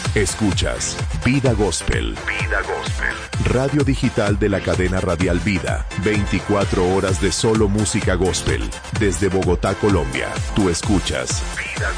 Escuchas Vida Gospel. Vida Gospel. Radio digital de la cadena radial Vida. 24 horas de solo música gospel. Desde Bogotá, Colombia. Tú escuchas Vida